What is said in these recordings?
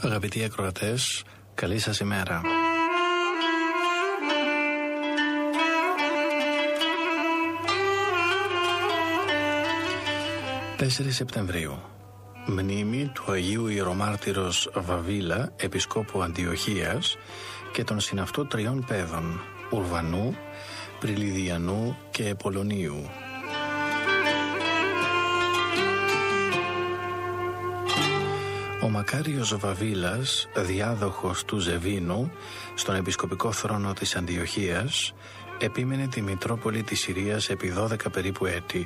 Αγαπητοί ακροατές, καλή σας ημέρα. 4 Σεπτεμβρίου. Μνήμη του Αγίου Ιερομάρτυρος Βαβίλα, Επισκόπου Αντιοχίας, και των συναυτού 3 παιδών, Ουρβανού, Πριλιδιανού και Επολωνίου. Ο μακάριος Βαβίλας, διάδοχος του Ζεβίνου στον επισκοπικό θρόνο της Αντιοχίας, επίμενε τη Μητρόπολη της Συρίας επί 12 περίπου έτη,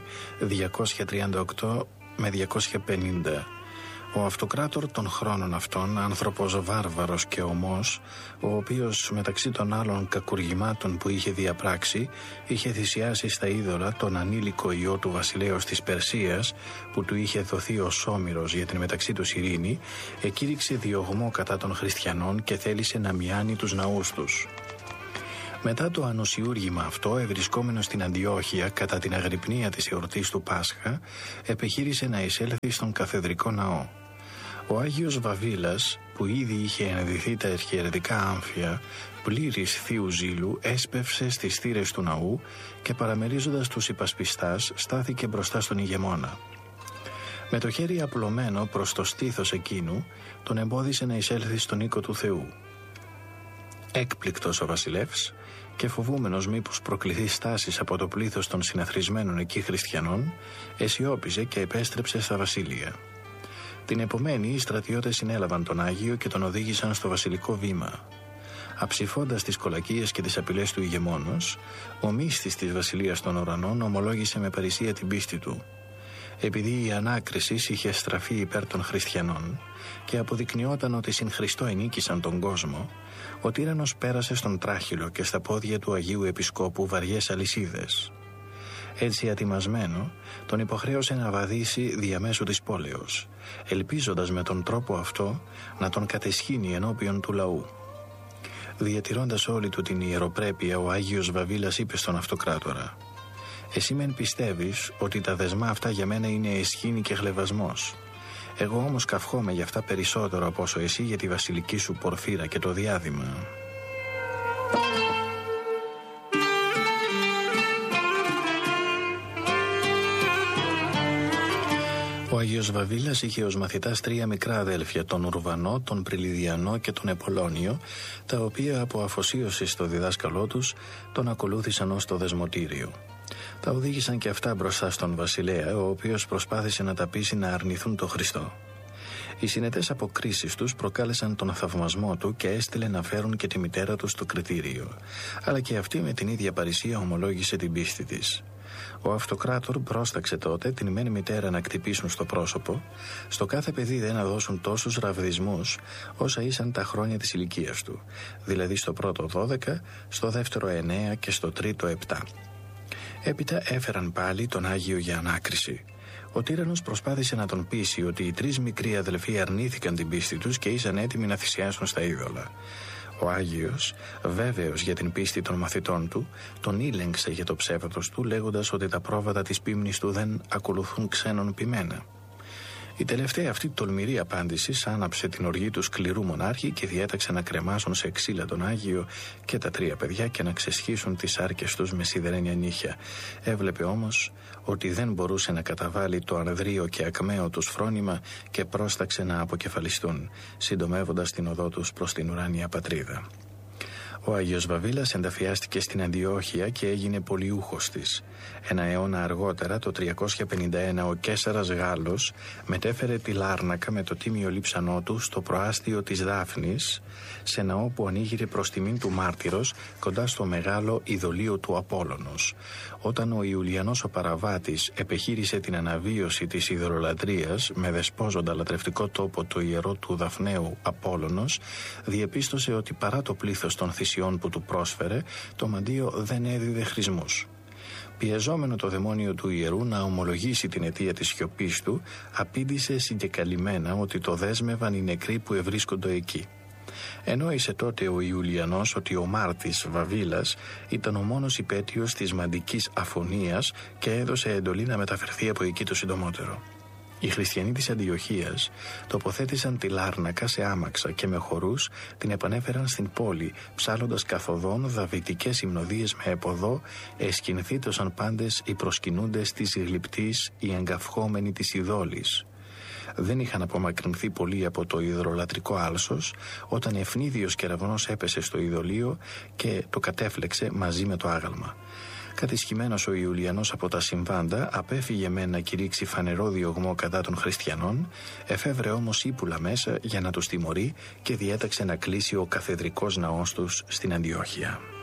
238 με 250. Ο αυτοκράτορ των χρόνων αυτών, άνθρωπος βάρβαρος και ομός, ο οποίος μεταξύ των άλλων κακουργημάτων που είχε διαπράξει, είχε θυσιάσει στα είδωλα τον ανήλικο ιό του βασιλέως της Περσίας, που του είχε δοθεί ως όμηρος για την μεταξύ τους ειρήνη, εκήρυξε διωγμό κατά των χριστιανών και θέλησε να μιάνει τους ναούς τους. Μετά το ανοσιούργημα αυτό, ευρισκόμενος στην Αντιόχεια κατά την αγρυπνία της εορτής του Πάσχα, επιχείρησε να εισέλθει στον καθεδρικό ναό. Ο Άγιος Βαβίλας, που ήδη είχε ενδυθεί τα αρχιερετικά άμφια, πλήρης θείου ζήλου, έσπευσε στις θύρες του ναού και παραμερίζοντας τους υπασπιστάς, στάθηκε μπροστά στον ηγεμόνα. Με το χέρι απλωμένο προς το στήθος εκείνου, τον εμπόδισε να εισέλθει στον οίκο του Θεού. Έκπληκτος ο βασιλεύς και φοβούμενος μήπως προκληθεί στάσεις από το πλήθος των συναθρισμένων εκεί χριστιανών, αισιόπιζε και επέστρεψε στα βασίλεια. Την επομένη οι στρατιώτες συνέλαβαν τον Άγιο και τον οδήγησαν στο βασιλικό βήμα. Αψηφώντας τις κολακίες και τις απειλές του ηγεμόνος, ο μύστης της βασιλείας των ουρανών ομολόγησε με παρησία την πίστη του. Επειδή η ανάκριση είχε στραφεί υπέρ των χριστιανών και αποδεικνυόταν ότι συν Χριστό ενίκησαν τον κόσμο, ο τύραννος πέρασε στον τράχυλο και στα πόδια του Αγίου Επισκόπου βαριές αλυσίδες. Έτσι ατιμασμένο, τον υποχρέωσε να βαδίσει διαμέσου της πόλεως, ελπίζοντας με τον τρόπο αυτό να τον κατεσχύνει ενώπιον του λαού. Διατηρώντας όλη του την ιεροπρέπεια, ο Άγιος Βαβίλας είπε στον αυτοκράτορα: «Εσύ μεν πιστεύεις ότι τα δεσμά αυτά για μένα είναι εσχήνη και χλευασμός. Εγώ όμως καυχόμαι για αυτά περισσότερο από όσο εσύ για τη βασιλική σου πορφύρα και το διάδημα». Ο Άγιος Βαβίλας είχε ως μαθητάς 3 μικρά αδέλφια, τον Ουρβανό, τον Πριλιδιανό και τον Επολώνιο, τα οποία από αφοσίωση στο διδάσκαλό τους τον ακολούθησαν ως το δεσμοτήριο. Τα οδήγησαν και αυτά μπροστά στον βασιλέα, ο οποίος προσπάθησε να τα πείσει να αρνηθούν τον Χριστό. Οι συνετές αποκρίσεις τους προκάλεσαν τον θαυμασμό του και έστειλε να φέρουν και τη μητέρα του στο κριτήριο, αλλά και αυτή με την ίδια παρησία ομολόγησε την πίστη της. Ο αυτοκράτορ πρόσταξε τότε την μένη μητέρα να κτυπήσουν στο πρόσωπο, στο κάθε παιδί δε να δώσουν τόσους ραβδισμούς όσα ήσαν τα χρόνια της ηλικίας του, δηλαδή στο πρώτο 12, στο δεύτερο 9 και στο τρίτο 7. Έπειτα έφεραν πάλι τον Άγιο για ανάκριση. Ο τύραννος προσπάθησε να τον πείσει ότι οι 3 μικροί αδελφοί αρνήθηκαν την πίστη τους και ήσαν έτοιμοι να θυσιάσουν στα είδωλα. Ο Άγιος, βέβαιος για την πίστη των μαθητών του, τον ήλεγξε για το ψεύδος του, λέγοντας ότι τα πρόβατα της πίμνης του δεν ακολουθούν ξένον ποιμένα. Η τελευταία αυτή τολμηρή απάντηση άναψε την οργή του σκληρού μονάρχη και διέταξε να κρεμάσουν σε ξύλα τον Άγιο και τα 3 παιδιά και να ξεσχίσουν τις άρκες τους με σιδερένια νύχια. Έβλεπε όμως ότι δεν μπορούσε να καταβάλει το ανδρείο και ακμαίο τους φρόνημα και πρόσταξε να αποκεφαλιστούν, συντομεύοντας την οδό τους προς την ουράνια πατρίδα. Ο Άγιος Βαβίλας ενταφιάστηκε στην Αντιόχεια και έγινε πολιούχος της. Ένα αιώνα αργότερα, το 351, ο Καίσαρας Γάλλος μετέφερε τη Λάρνακα με το τίμιο λείψανό του στο προάστιο της Δάφνης, σε ναό που ανοίγειρε προς τιμήν του μάρτυρος κοντά στο μεγάλο ειδωλείο του Απόλλωνος. Όταν ο Ιουλιανός ο Παραβάτης επιχείρησε την αναβίωση της ιδωλολατρίας με δεσπόζοντα λατρευτικό τόπο το ιερό του Δαφναίου Απόλλωνος, διεπίστωσε ότι παρά το πλήθος των θυσιών που του πρόσφερε, το μαντίο δεν έδιδε χρησμούς. Πιεζόμενο το δαιμόνιο του ιερού να ομολογήσει την αιτία της σιωπής του, απήντησε συγκεκαλυμμένα ότι το δέσμευαν οι νεκροί που ευρίσκονται εκεί. Ενόησε τότε ο Ιουλιανός ότι ο μάρτης Βαβίλας ήταν ο μόνος υπέτειος της μαντικής αφωνίας και έδωσε εντολή να μεταφερθεί από εκεί το συντομότερο. Οι χριστιανοί της Αντιοχίας τοποθέτησαν τη Λάρνακα σε άμαξα και με χορούς την επανέφεραν στην πόλη, ψάλλοντας καθοδόν δαβητικές υμνοδίες με επωδό, εσκυνθήτωσαν πάντες οι προσκυνούντες της γλυπτής, οι εγκαυχόμενοι της ειδόλης. Δεν είχαν απομακρυνθεί πολύ από το υδρολατρικό άλσος όταν ευνίδιος κεραυνός έπεσε στο ειδωλείο και το κατέφλεξε μαζί με το άγαλμα. Κατησχημένος ο Ιουλιανός από τα συμβάντα, απέφυγε μεν να κηρύξει φανερό διωγμό κατά των χριστιανών, εφεύρε όμως ύπουλα μέσα για να τους τιμωρεί και διέταξε να κλείσει ο καθεδρικός ναός τους στην Αντιόχεια.